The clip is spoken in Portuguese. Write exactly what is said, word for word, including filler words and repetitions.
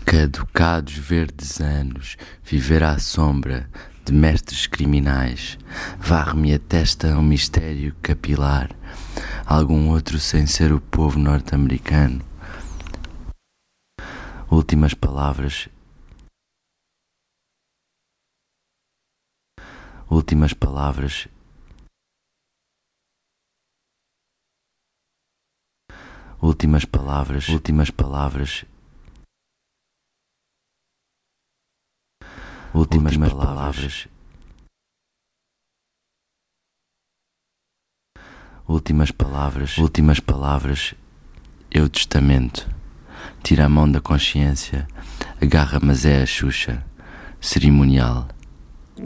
Caducados verdes anos, viver à sombra de mestres criminais, varre-me a testa um mistério capilar, algum outro sem ser o povo norte-americano. Últimas palavras, últimas palavras, últimas palavras, últimas palavras, últimas palavras, últimas palavras, últimas palavras, eu testamento. Tira a mão da consciência, agarra, mas é a Xuxa, cerimonial.